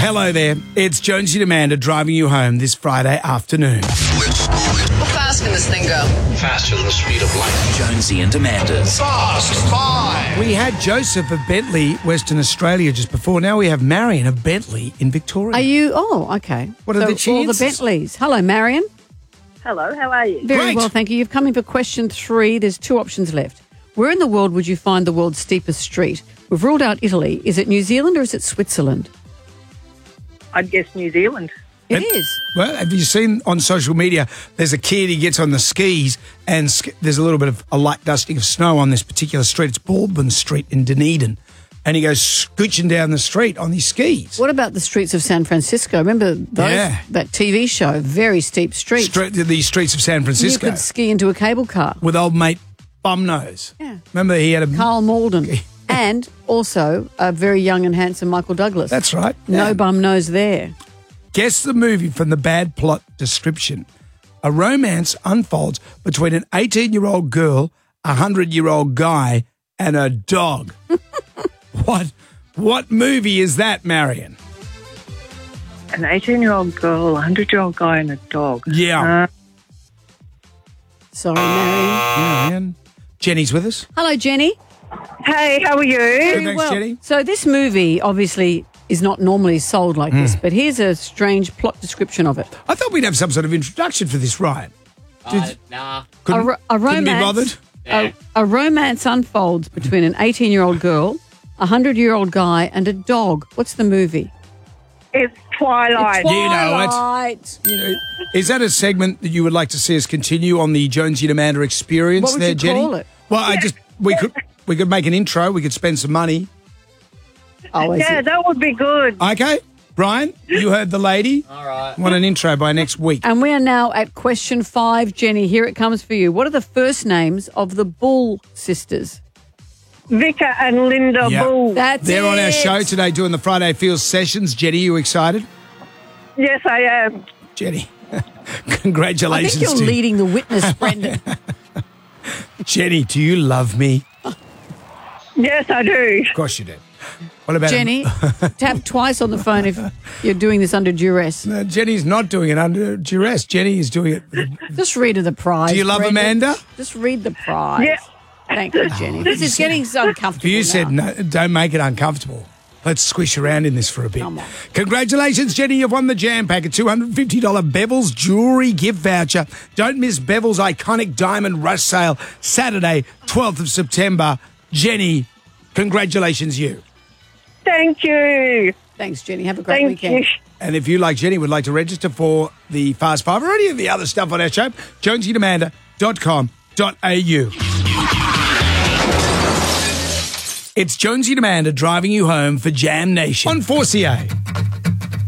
Hello there. It's Jonesy and Amanda driving you home this Friday afternoon. How fast can this thing go? Faster than the speed of light. Jonesy and Amanda's Fast Five. We had Joseph of Bentley, Western Australia, just before. Now we have Marion of Bentley in Victoria. Are you? Oh, okay. What are the All the chances? Bentleys. Hello, Marion. Hello, how are you? Very Great. well, thank you. You've come in for question 3. There's 2 options left. Where in the world would you find the world's steepest street? We've ruled out Italy. Is it New Zealand or is it Switzerland? I'd guess New Zealand. It is. Well, have you seen on social media, there's a kid, he gets on the skis and there's a little bit of a light dusting of snow on this particular street. It's Baldwin Street in Dunedin. And he goes scooching down the street on his skis. What about the streets of San Francisco? Remember those? Yeah. That TV show, very steep streets. The streets of San Francisco You could ski into a cable car. with old mate Bumnose. Yeah. Remember he had a... Carl Malden. And also a very young and handsome Michael Douglas. That's right. No Yeah. bum nose there. Guess the movie from the bad plot description. A romance unfolds between an 18-year-old girl, a 100-year-old guy, and a dog. What movie is that, Marion? An 18-year-old girl, a 100-year-old guy, and a dog. Yeah. Sorry, Marion. Marion. Jenny's with us. Hello, Jenny. Hey, how are you? Thanks, Well, Jenny. so this movie obviously is not normally sold like this, but here's a strange plot description of it. I thought we'd have some sort of introduction for this, Ryan. Nah. Couldn't, A couldn't be romance. bothered? A romance unfolds between an 18-year-old girl, a 100-year-old guy, and a dog. What's the movie? It's Twilight. You know it. Twilight. You know, is that a segment that you would like to see us continue on the Jonesy and Amanda experience What would there, you Jenny? call it? Well, we could make an intro. We could spend some money. Oh, is Yeah, it? that would be good. Okay, Brian, you heard the lady. All right. Want an intro by next week? And we are now at question 5, Jenny. Here it comes for you. What are the first names of the Bull sisters? Victor and Linda Yeah. Bull. That's They're on our it. show today doing the Friday Feels sessions. Jenny, you excited? Yes, I am. Jenny, I congratulations think you're to you. leading the witness, Brendan. Jenny, do you love me? Yes, I do. Of course you do. What about Jenny, tap twice on the phone if you're doing this under duress. No, Jenny's not doing it under duress. Jenny is doing it. Just read her the prize. Do you love Brendan. Amanda? Just read the prize. Yeah. Thank you, Jenny. This is getting so uncomfortable. You now. said no, don't make it uncomfortable. Let's squish around in this for a bit. Come on. Congratulations, Jenny. You've won the Jam Pack, a $250 Bevel's jewellery gift voucher. Don't miss Bevel's iconic Diamond Rush sale, Saturday, 12th of September. Jenny, congratulations, you. Thank you. Thanks, Jenny. Have a great Thank weekend. you. And if you, like Jenny, would like to register for the Fast Five or any of the other stuff on our show, jonesyandamanda.com.au. It's Jonesy and Amanda driving you home for Jam Nation on 4CA.